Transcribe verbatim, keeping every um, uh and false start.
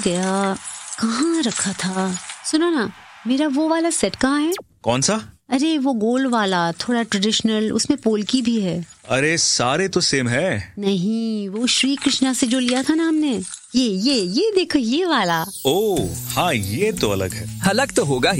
गया, कहाँ रखा था? सुनो ना, मेरा वो वाला सेट कहाँ है? कौन सा? अरे वो गोल वाला, थोड़ा ट्रेडिशनल, उसमें पोल्की भी है। अरे सारे तो सेम है। नहीं, वो श्री कृष्णा से जो लिया था ना हमने, ये ये ये देखो, ये वाला। ओह हाँ, ये तो अलग है। अलग तो होगा ही।